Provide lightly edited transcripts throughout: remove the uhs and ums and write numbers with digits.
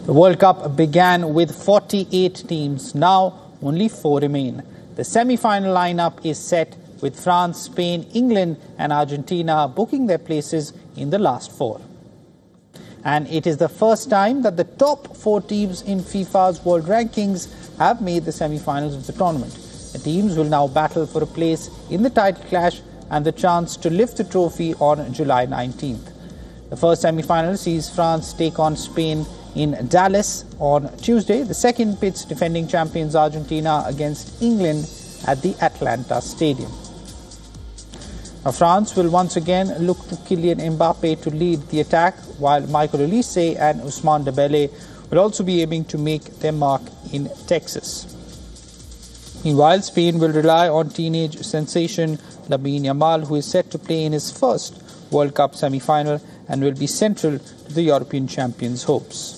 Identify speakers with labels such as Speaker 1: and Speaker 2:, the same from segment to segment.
Speaker 1: The World Cup began with 48 teams. Now only 4 remain. The semi-final lineup is set with France, Spain, England and Argentina booking their places in the last 4. And it is the first time that the top 4 teams in FIFA's world rankings have made the semi-finals of the tournament. The teams will now battle for a place in the title clash and the chance to lift the trophy on July 19th. The first semi-final sees France take on Spain in Dallas on Tuesday. The second pits defending champions Argentina against England at the Atlanta Stadium. Now, France will once again look to Kylian Mbappe to lead the attack, while Michael Olise and Ousmane Dembele will also be aiming to make their mark in Texas. Meanwhile, Spain will rely on teenage sensation Lamine Yamal, who is set to play in his first World Cup semi-final and will be central to the European champions' hopes.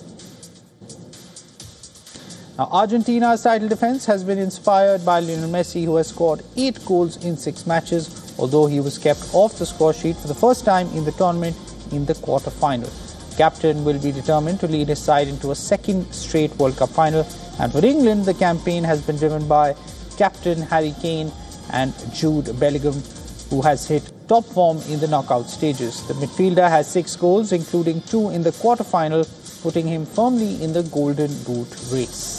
Speaker 1: Now, Argentina's title defense has been inspired by Lionel Messi, who has scored 8 goals in 6 matches, although he was kept off the score sheet for the first time in the tournament in the quarter-final. The captain will be determined to lead his side into a second straight World Cup final, and for England, the campaign has been driven by captain Harry Kane and Jude Bellingham, who has hit top form in the knockout stages. The midfielder has 6 goals, including 2 in the quarter-final, putting him firmly in the Golden Boot race.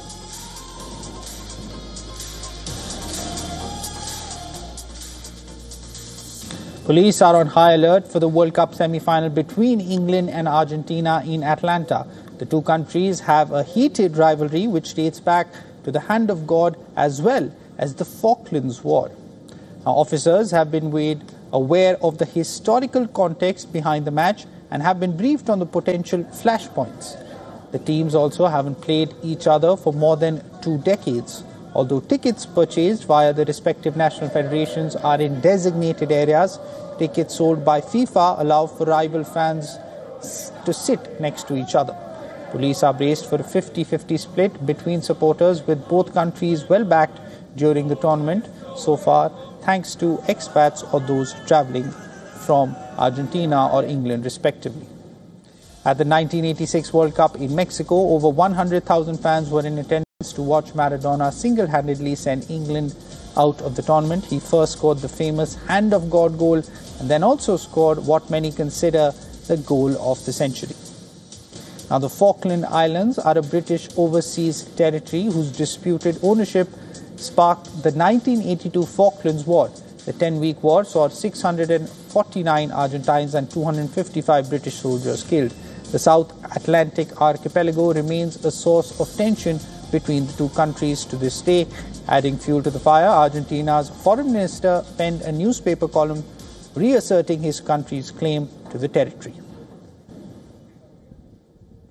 Speaker 1: Police are on high alert for the World Cup semi-final between England and Argentina in Atlanta. The two countries have a heated rivalry which dates back to the Hand of God as well as the Falklands War. Now, officers have been made aware of the historical context behind the match and have been briefed on the potential flashpoints. The teams also haven't played each other for more than 2 decades. Although tickets purchased via the respective national federations are in designated areas, tickets sold by FIFA allow for rival fans to sit next to each other. Police are braced for a 50-50 split between supporters, with both countries well backed during the tournament so far, thanks to expats or those travelling from Argentina or England respectively. At the 1986 World Cup in Mexico, over 100,000 fans were in attendance to watch Maradona single-handedly send England out of the tournament. He first scored the famous Hand of God goal and then also scored what many consider the goal of the century. Now, the Falkland Islands are a British overseas territory whose disputed ownership sparked the 1982 Falklands War. The 10-week war saw 649 Argentines and 255 British soldiers killed. The South Atlantic archipelago remains a source of tension between the two countries to this day. Adding fuel to the fire, Argentina's foreign minister penned a newspaper column reasserting his country's claim to the territory.